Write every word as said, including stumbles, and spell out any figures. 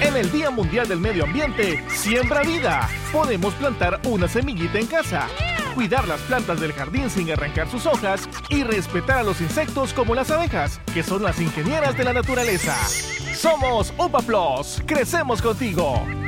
En el Día Mundial del Medio Ambiente, siembra vida. Podemos plantar una semillita en casa, cuidar las plantas del jardín sin arrancar sus hojas y respetar a los insectos como las abejas, que son las ingenieras de la naturaleza. Somos UPA Plus. Crecemos contigo.